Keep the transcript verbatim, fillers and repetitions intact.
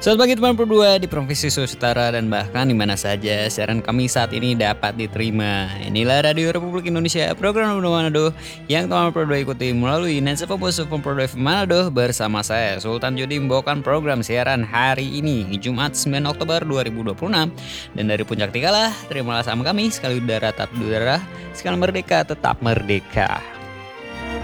Selamat pagi teman berdua di Provinsi Sulawesi Utara dan bahkan di mana saja siaran kami saat ini dapat diterima. Inilah Radio Republik Indonesia, program Nuno Manado yang teman berdua ikuti melalui Netsa Popos Prodoi Manado bersama saya Sultan Judi membawakan program siaran hari ini Jumat sembilan Oktober dua ribu dua puluh enam. Dan dari Puncak Tikalah, terimalah sama kami sekali udara tetap udara, sekali merdeka tetap merdeka.